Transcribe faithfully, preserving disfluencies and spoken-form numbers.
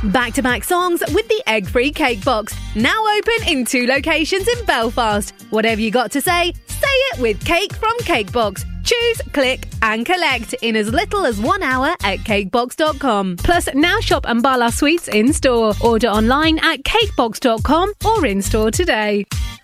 Back-to-back songs with the egg-free cake box. Now open in two locations in Belfast. Whatever you got to say, say it with Cake from Cakebox. Choose, click and collect in as little as one hour at cakebox dot com. Plus, now shop Ambala Sweets in store. Order online at cakebox dot com or in store today.